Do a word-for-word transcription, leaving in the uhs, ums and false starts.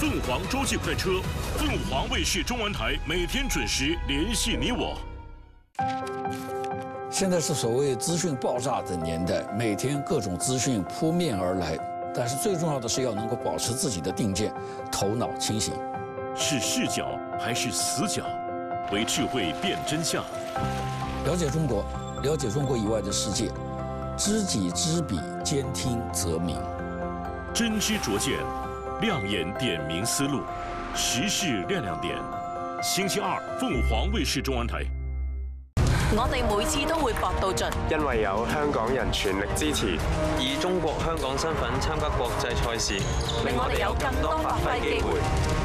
凤凰洲际快车，凤凰卫视中文台每天准时联系你我。 现在是所谓资讯爆炸的年代，每天各种资讯扑面而来，但是最重要的是要能够保持自己的定见，头脑清醒。 是视角还是死角？为智慧辨真相。 了解中国，了解中国以外的世界，知己知彼，兼听则明。 真知灼见，亮眼点明思路，时事亮亮点。星期二，凤凰卫視中文台。 我哋每次都會搏到盡， 因為有香港人全力支持， 以中國香港身份參加國際賽事， 令我哋有更多發揮機會。